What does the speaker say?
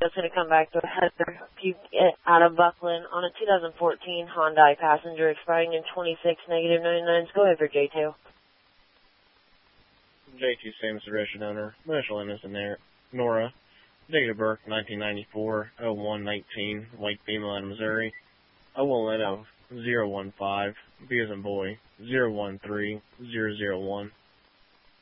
That's going to come back to Heather out of Buckland on a 2014 Hyundai Passenger expiring in 26 -99. Go ahead for J2. J2 same as the registered owner. Initial name is Nora. Date of birth 1994, 0119, White Female in Missouri. OLN of 015, B as in boy, 013001.